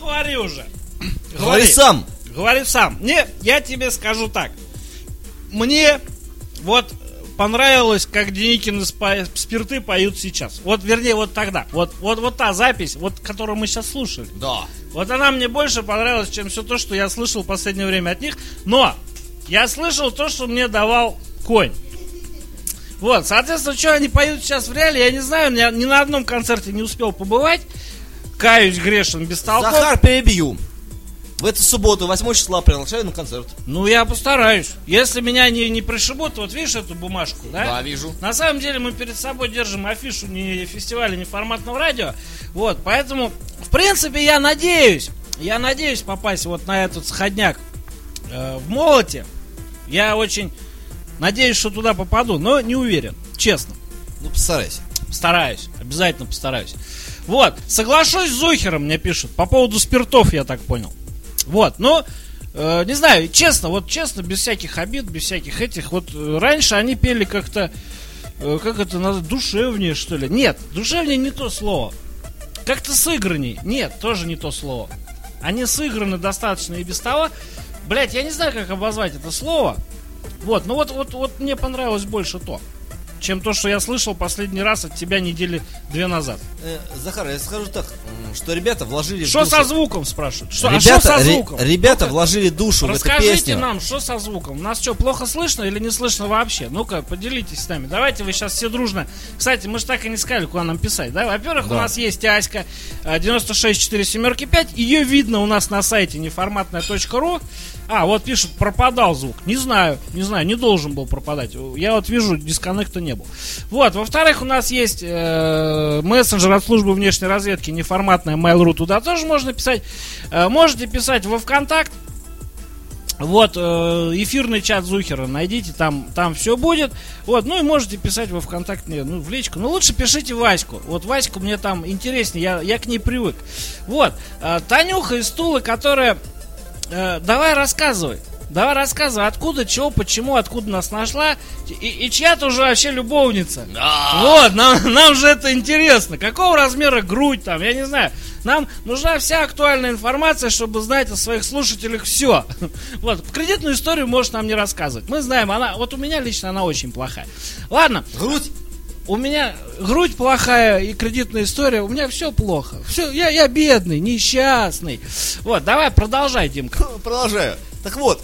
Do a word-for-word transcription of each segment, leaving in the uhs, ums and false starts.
говори уже. Говори, говори сам. Говори сам. Не, я тебе скажу так. Мне вот понравилось, как Деникины спирты поют сейчас. Вот, вернее, вот тогда. Вот, вот, вот та запись, вот, которую мы сейчас слушали. Да. Вот она мне больше понравилась, чем все то, что я слышал в последнее время от них. Но я слышал то, что мне давал Конь. Вот, соответственно, что они поют сейчас в реале, я не знаю, я ни на одном концерте не успел побывать. Каюсь, грешен, бестолков. Захар, перебью. В эту субботу, восьмого числа, приглашаю на концерт. Ну, я постараюсь. Если меня не, не пришибут, вот видишь эту бумажку, да? Да, вижу. На самом деле мы перед собой держим афишу ни фестиваля, ни форматного радио. Вот, поэтому, в принципе, я надеюсь, я надеюсь попасть вот на этот сходняк э, в Молоте. Я очень надеюсь, что туда попаду, но не уверен, честно. Ну, постарайся. Постараюсь, обязательно постараюсь. Вот, соглашусь с Зухером, мне пишут, по поводу спиртов, я так понял. Вот, ну, э, не знаю, честно, вот честно, без всяких обид, без всяких этих, вот э, раньше они пели как-то, э, как это назвать, душевнее, что ли? Нет, душевнее не то слово. Как-то сыгранней. Нет, тоже не то слово. Они сыграны достаточно и без того. Блять, я не знаю, как обозвать это слово. Вот, ну вот, вот, вот мне понравилось больше то, чем то, что я слышал последний раз от тебя недели две назад. э, Захар, я скажу так, что ребята вложили Что душу. со звуком, спрашивают? Что, ребята, а что со звуком? Ре- ребята Ну-ка, вложили душу в эту песню. расскажите нам, что со звуком. Нас что, плохо слышно или не слышно вообще? Ну-ка, поделитесь с нами. Давайте вы сейчас все дружно. Кстати, мы же так и не сказали, куда нам писать, да? Во-первых, Да. у нас есть Аська девяносто шесть четыре семерки пять. Ее видно у нас на сайте неформатная точка ру. А, вот пишут, пропадал звук. Не знаю, не знаю, не должен был пропадать. Я вот вижу, дисконнекта не было. Вот, во-вторых, у нас есть э, мессенджер от службы внешней разведки, неформатная Mail.ru, туда тоже можно писать. Э, можете писать во ВКонтакт. Вот, э, эфирный чат Зухера найдите, там, там все будет. Вот, ну и можете писать во ВКонтакт, ну, в личку. Ну, лучше пишите Ваську. Вот Ваську мне там интереснее, я, я к ней привык. Вот, э, Танюха из Тулы, которая... Э, давай рассказывай. Давай рассказывай, откуда, чего, почему, откуда нас нашла. И, и чья-то уже вообще любовница. Да. Вот, нам, нам же это интересно. Какого размера грудь там, я не знаю. Нам нужна вся актуальная информация, чтобы знать о своих слушателях все. Вот, кредитную историю можешь нам не рассказывать. Мы знаем, она, вот у меня лично она очень плохая. Ладно. Грудь? У меня грудь плохая и кредитная история, у меня все плохо. Все, я, я бедный, несчастный. Вот, давай продолжай, Димка. Продолжаю. Так вот,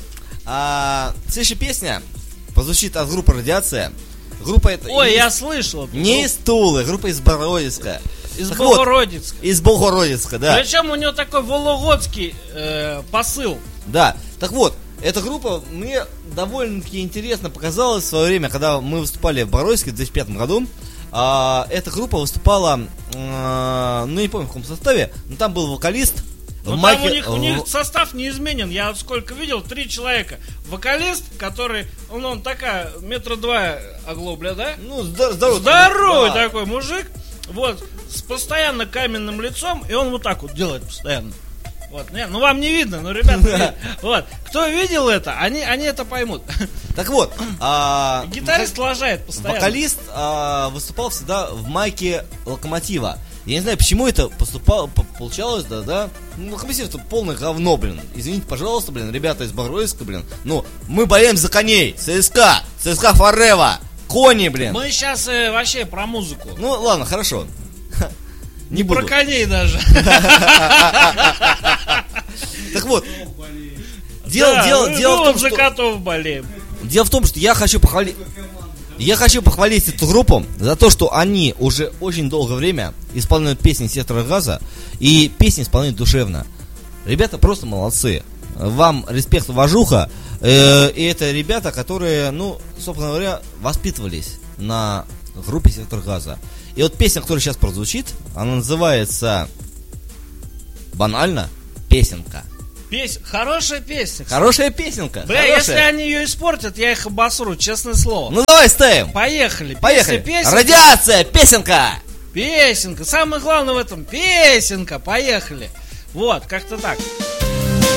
а, следующая песня прозвучит от группы «Радиация». Группа это Ой, из... я слышал. Не из Тулы, группа из Богородицка. Из Так Богородицка. Вот, из Богородицка, да. Причем у него такой вологодский э, посыл. Да, так вот, эта группа мне довольно-таки интересно показалась в свое время, когда мы выступали в Богородицке в две тысячи пятом году. А, эта группа выступала, а, ну не помню в каком составе, но там был вокалист. Ну майке... там у них, у них состав не изменен. Я вот сколько видел, три человека. Вокалист, который, он, он такая, метра два оглобля, да? Ну, здоровый. Здоровый да. такой мужик. Вот, с постоянно каменным лицом. И он вот так вот делает постоянно. Вот, не, ну вам не видно, но ребята, вот, кто видел это, они, они это поймут. Так вот, а, гитарист лажает постоянно. Вокалист а, выступал всегда в майке Локомотива. Я не знаю, почему это поступало, получалось, да, да. Ну, Локомотив это полное говно, блин. Извините, пожалуйста, блин, ребята из Богородицка, блин. Ну, мы болеем за коней. ЦСКА, ЦСКА Форева, кони, блин. Мы сейчас э, вообще про музыку. Ну, ладно, хорошо. Не буду. Про коней даже. Так вот. Дело, дело, дело в том, за котов болеем. Дело в том, что я хочу похвалить. Я хочу похвалить эту группу за то, что они уже очень долгое время исполняют песни Сектора Газа. И песни исполняют душевно. Ребята просто молодцы. Вам респект, уважуха. Э, и это ребята, которые, ну, собственно говоря, воспитывались на группе Сектор Газа. И вот песня, которая сейчас прозвучит, она называется банально «Песенка». Пес... Хорошая песня. Хорошая песенка. Бля, хорошая. Если они ее испортят, я их обосру, честное слово. Ну давай ставим. Поехали. Поехали. Песня, песенка. Радиация, песенка. Песенка. Самое главное в этом песенка. Поехали. Вот, как-то так.